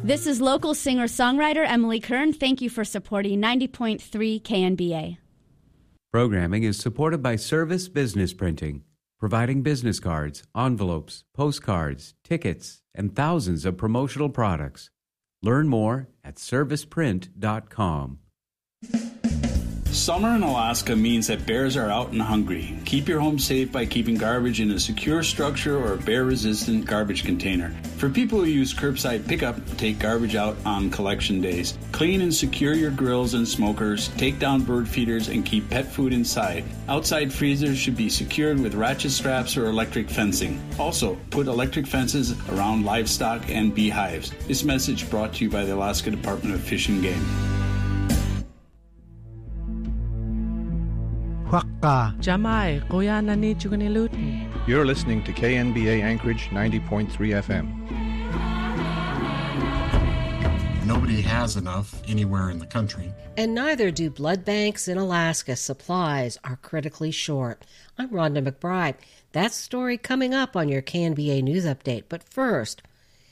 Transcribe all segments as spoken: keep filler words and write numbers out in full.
This is local singer-songwriter Emily Kern. Thank you for supporting ninety point three K N B A. Programming is supported by Service Business Printing, providing business cards, envelopes, postcards, tickets, and thousands of promotional products. Learn more at service print dot com. Summer in Alaska means that bears are out and hungry. Keep your home safe by keeping garbage in a secure structure or a bear-resistant garbage container. For people who use curbside pickup, take garbage out on collection days. Clean and secure your grills and smokers, take down bird feeders, and keep pet food inside. Outside freezers should be secured with ratchet straps or electric fencing. Also, put electric fences around livestock and beehives. This message brought to you by the Alaska Department of Fish and Game. Jamai, kuya nani chugunilutin. You're listening to K N B A Anchorage ninety point three F M. Nobody has enough anywhere in the country. And neither do blood banks in Alaska. Supplies are critically short. I'm Rhonda McBride. That story coming up on your K N B A News Update. But first,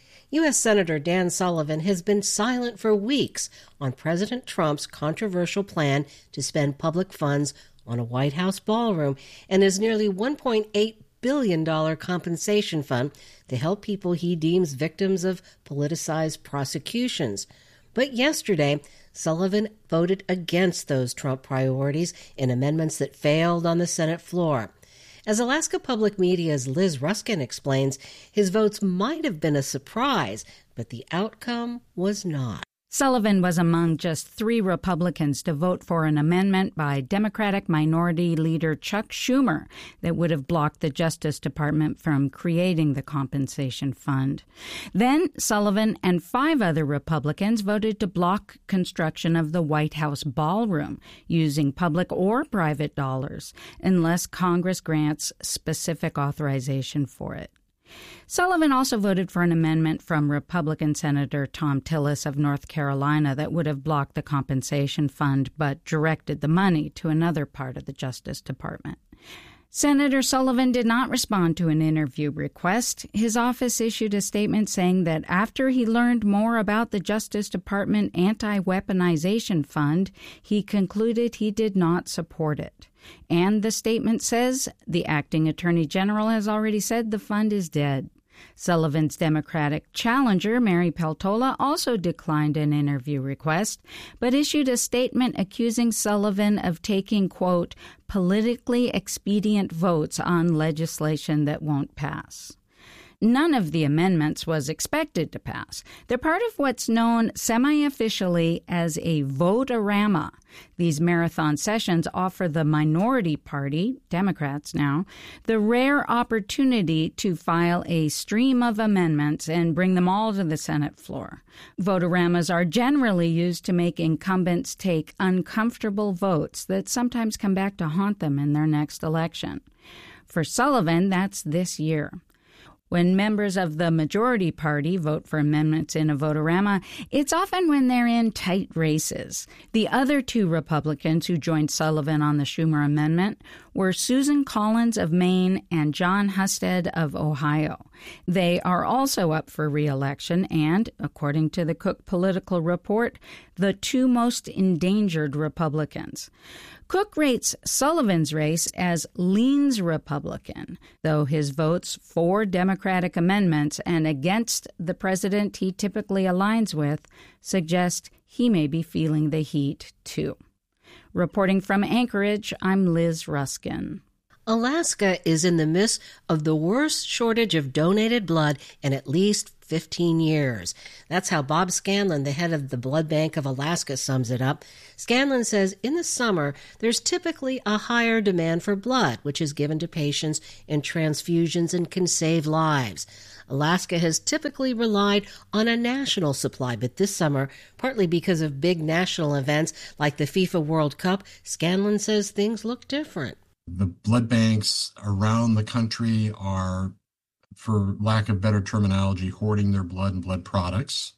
U S Senator Dan Sullivan has been silent for weeks on President Trump's controversial plan to spend public funds on a White House ballroom and his nearly one point eight billion dollars compensation fund to help people he deems victims of politicized prosecutions. But yesterday, Sullivan voted against those Trump priorities in amendments that failed on the Senate floor. As Alaska Public Media's Liz Ruskin explains, his votes might have been a surprise, but the outcome was not. Sullivan was among just three Republicans to vote for an amendment by Democratic Minority Leader Chuck Schumer that would have blocked the Justice Department from creating the compensation fund. Then Sullivan and five other Republicans voted to block construction of the White House ballroom using public or private dollars unless Congress grants specific authorization for it. Sullivan also voted for an amendment from Republican Senator Thom Tillis of North Carolina that would have blocked the compensation fund but directed the money to another part of the Justice Department. Senator Sullivan did not respond to an interview request. His office issued a statement saying that after he learned more about the Justice Department anti-weaponization fund, he concluded he did not support it. And the statement says the acting attorney general has already said the fund is dead. Sullivan's Democratic challenger, Mary Peltola, also declined an interview request, but issued a statement accusing Sullivan of taking, quote, politically expedient votes on legislation that won't pass. None of the amendments was expected to pass. They're part of what's known semi-officially as a vote-a-rama. These marathon sessions offer the minority party, Democrats now, the rare opportunity to file a stream of amendments and bring them all to the Senate floor. Vote-a-ramas are generally used to make incumbents take uncomfortable votes that sometimes come back to haunt them in their next election. For Sullivan, that's this year. When members of the majority party vote for amendments in a vote-a-rama, it's often when they're in tight races. The other two Republicans who joined Sullivan on the Schumer amendment were Susan Collins of Maine and John Husted of Ohio. They are also up for re-election and, according to the Cook Political Report, the two most endangered Republicans. Cook rates Sullivan's race as leans Republican, though his votes for Democratic amendments and against the president he typically aligns with suggest he may be feeling the heat, too. Reporting from Anchorage, I'm Liz Ruskin. Alaska is in the midst of the worst shortage of donated blood in at least fifteen years. That's how Bob Scanlon, the head of the Blood Bank of Alaska, sums it up. Scanlon says in the summer, there's typically a higher demand for blood, which is given to patients in transfusions and can save lives. Alaska has typically relied on a national supply, but this summer, partly because of big national events like the FIFA World Cup, Scanlon says things look different. The blood banks around the country are, for lack of better terminology, hoarding their blood and blood products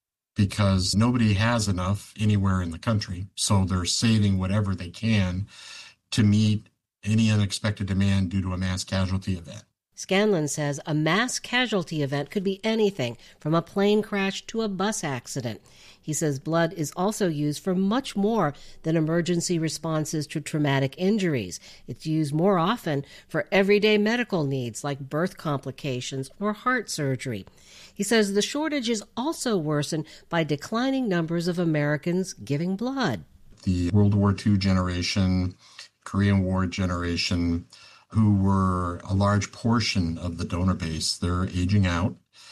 because nobody has enough anywhere in the country. So they're saving whatever they can to meet any unexpected demand due to a mass casualty event. Scanlon says a mass casualty event could be anything from a plane crash to a bus accident. He says blood is also used for much more than emergency responses to traumatic injuries. It's used more often for everyday medical needs like birth complications or heart surgery. He says the shortage is also worsened by declining numbers of Americans giving blood. The World War Two generation, Korean War generation, who were a large portion of the donor base, they're aging out.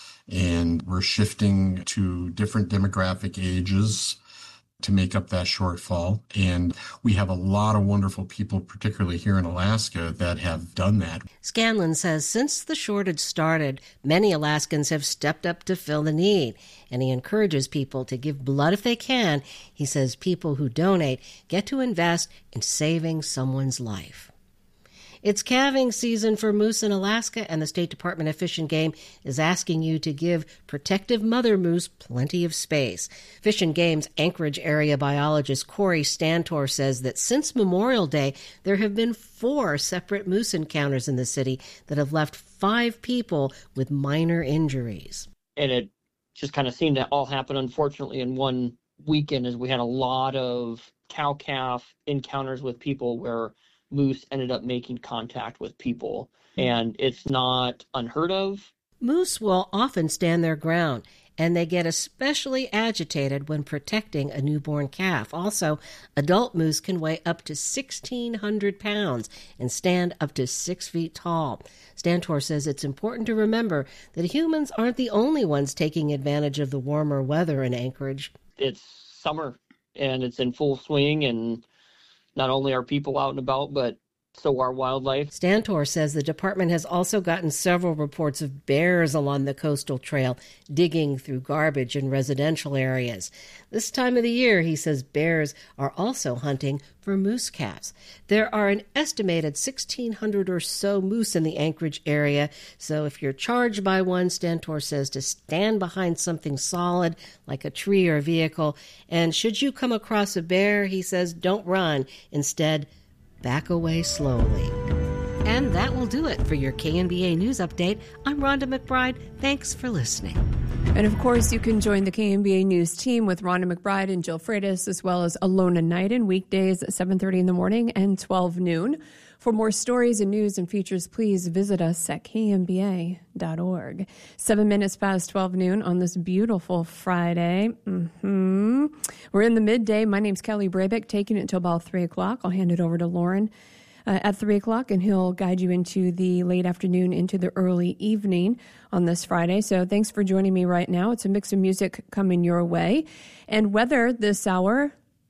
And we're shifting to different demographic ages to make up that shortfall. And we have a lot of wonderful people, particularly here in Alaska, that have done that. Scanlon says since the shortage started, many Alaskans have stepped up to fill the need. And he encourages people to give blood if they can. He says people who donate get to invest in saving someone's life. It's calving season for moose in Alaska, and the State Department of Fish and Game is asking you to give protective mother moose plenty of space. Fish and Game's Anchorage area biologist Corey Stantor says that since Memorial Day, there have been four separate moose encounters in the city that have left five people with minor injuries. And it just kind of seemed to all happen, unfortunately, in one weekend, as we had a lot of cow-calf encounters with people where moose ended up making contact with people, and it's not unheard of. Moose will often stand their ground, and they get especially agitated when protecting a newborn calf. Also, adult moose can weigh up to sixteen hundred pounds and stand up to six feet tall. Stantor says it's important to remember that humans aren't the only ones taking advantage of the warmer weather in Anchorage. It's summer, and it's in full swing, and not only are people out and about, but so are wildlife. Stantor says the department has also gotten several reports of bears along the coastal trail digging through garbage in residential areas. This time of the year, he says bears are also hunting for moose calves. There are an estimated sixteen hundred or so moose in the Anchorage area, so if you're charged by one, Stantor says to stand behind something solid like a tree or a vehicle. And should you come across a bear, he says, don't run. Instead, back away slowly. And that will do it for your K N B A News Update. I'm Rhonda McBride. Thanks for listening. And of course, you can join the K N B A News team with Rhonda McBride and Jill Freitas, as well as Alona Knighton, weekdays at seven thirty in the morning and twelve noon. For more stories and news and features, please visit us at K N B A dot org. Seven minutes past twelve noon on this beautiful Friday. Mm-hmm. We're in the midday. My name's Kelly Brabeck, taking it until about three o'clock. I'll hand it over to Lauren uh, at three o'clock, and he'll guide you into the late afternoon, into the early evening on this Friday. So thanks for joining me right now. It's a mix of music coming your way. And weather this hour,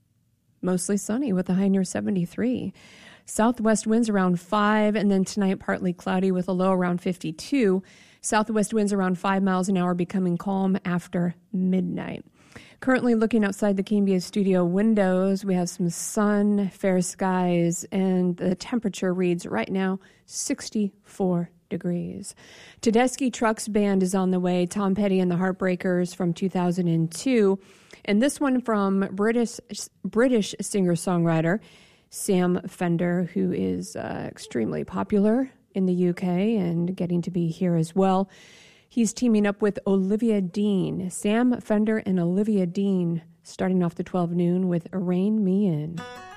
mostly sunny with a high near seventy-three. Southwest winds around five, and then tonight partly cloudy with a low around fifty-two. Southwest winds around five miles an hour, becoming calm after midnight. Currently looking outside the K N B A studio windows, we have some sun, fair skies, and the temperature reads right now sixty-four degrees. Tedeschi Trucks Band is on the way. Tom Petty and the Heartbreakers from two thousand two. And this one from British British singer-songwriter Sam Fender, who is uh, extremely popular in the U K and getting to be here as well. He's teaming up with Olivia Dean. Sam Fender and Olivia Dean starting off the twelve noon with Rein Me In.